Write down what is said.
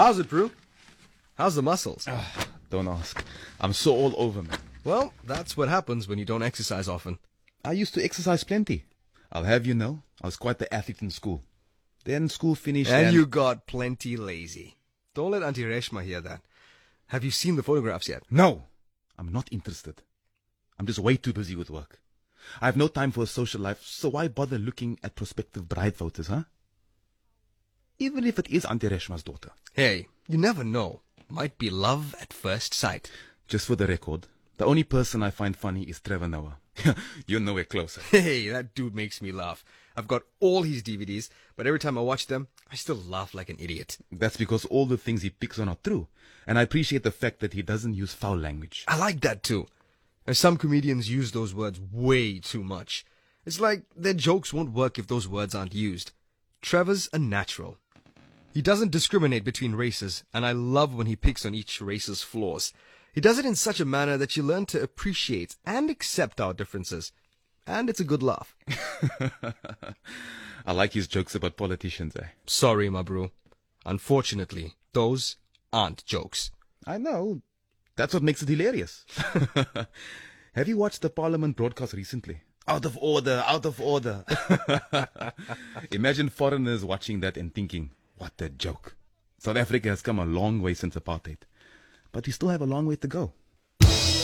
How's it, Brew? How's the muscles? Don't ask. I'm so all over, man. Well, that's what happens when you don't exercise often. I used to exercise plenty. I'll have you know, I was quite the athlete in school. Then school finished And you got plenty lazy. Don't let Auntie Reshma hear that. Have you seen the photographs yet? No, I'm not interested. I'm just way too busy with work. I have no time for a social life, so why bother looking at prospective bride photos, huh? Even if it is Auntie Reshma's daughter. Hey, you never know. Might be love at first sight. Just for the record, the only person I find funny is Trevor Noah. You're nowhere closer. Hey, that dude makes me laugh. I've got all his DVDs, but every time I watch them, I still laugh like an idiot. That's because all the things he picks on are true. And I appreciate the fact that he doesn't use foul language. I like that too. And some comedians use those words way too much. It's like their jokes won't work if those words aren't used. Trevor's a natural. He doesn't discriminate between races, and I love when he picks on each race's flaws. He does it in such a manner that you learn to appreciate and accept our differences. And it's a good laugh. I like his jokes about politicians, eh? Sorry, Mabru. Unfortunately, those aren't jokes. I know. That's what makes it hilarious. Have you watched the Parliament broadcast recently? Out of order, out of order. Imagine foreigners watching that and thinking, what a joke. South Africa has come a long way since apartheid. But we still have a long way to go.